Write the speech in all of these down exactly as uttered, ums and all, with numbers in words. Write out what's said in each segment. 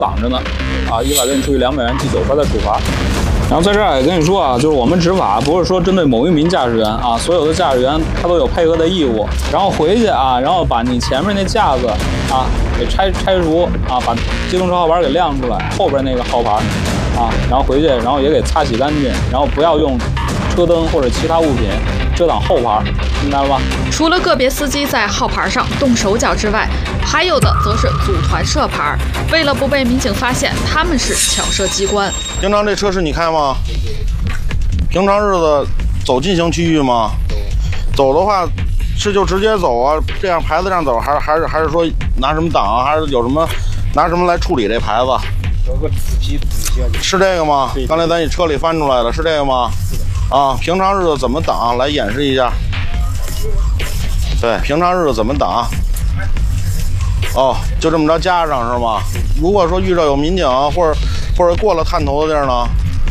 挡着呢，啊，依法对你处以两百元记九分的处罚。然后在这儿也跟你说啊，就是我们执法不是说针对某一名驾驶员啊，所有的驾驶员他都有配合的义务。然后回去啊，然后把你前面那架子啊给拆拆除啊，把机动车号牌给亮出来，后边那个号牌啊，然后回去然后也给擦洗干净，然后不要用车灯或者其他物品遮挡后牌，明白了吧？ 除了个别司机在号牌上动手脚之外，还有的则是组团设牌。为了不被民警发现，他们是巧设机关。 平常这车是你开吗？平常日子走进行区域吗？走的话是就直接走啊，这样牌子上走，还是还是还是说拿什么挡啊？还是有什么拿什么来处理这牌子？ 有个纸皮纸下去。 是这个吗？刚才咱你车里翻出来的是这个吗？是的。啊，平常日子怎么挡？来演示一下。对，平常日子怎么挡？哦，就这么着加上是吗？如果说遇到有民警或者或者过了探头的地儿呢，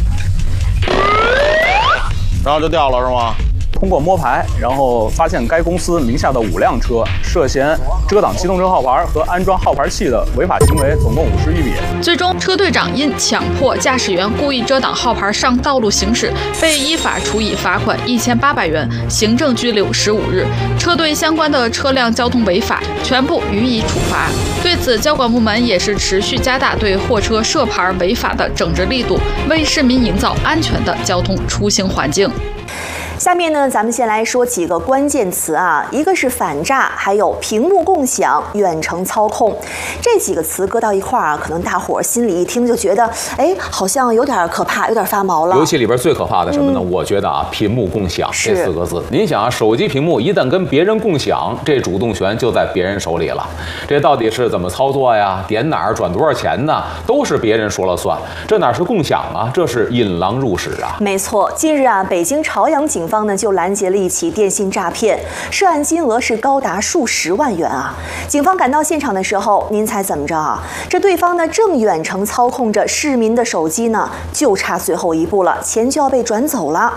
然后就掉了是吗？ 通过摸排，然后发现该公司名下的五辆车涉嫌遮挡机动车号牌和安装号牌器的违法行为，总共五十余笔。 最终，车队长因强迫驾驶员故意遮挡号牌上道路行驶，被依法处以罚款一千八百元，行政拘留十五日。车队相关的车辆交通违法全部予以处罚。对此，交管部门也是持续加大对货车设牌违法的整治力度，为市民营造安全的交通出行环境。 下面呢，咱们先来说几个关键词啊，一个是反诈，还有屏幕共享、远程操控，这几个词搁到一块儿啊，可能大伙儿心里一听就觉得，哎，好像有点可怕，有点发毛了。 尤其里边最可怕的什么呢？ 嗯、 我觉得啊，屏幕共享这四个字，您想啊，手机屏幕一旦跟别人共享，这主动权就在别人手里了。这到底是怎么操作呀？点哪儿转多少钱呢？都是别人说了算，这哪是共享啊？这是引狼入室啊！ 没错，近日啊，北京朝阳警方呢就拦截了一起电信诈骗，涉案金额是高达数十万元啊！警方赶到现场的时候，您猜怎么着啊？这对方呢正远程操控着市民的手机呢，就差最后一步了，钱就要被转走了。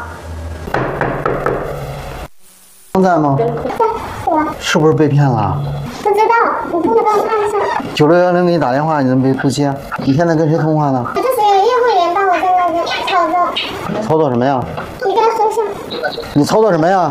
在吗？ 在，我是不是被骗了？ 不知道，你过来帮我看一下。 九六幺零给你打电话，你怎么没不接？你现在跟谁通话呢？ 我就是业务员帮我在那边操作。 操作什么呀？ 你跟他说一下。 你操作什么呀？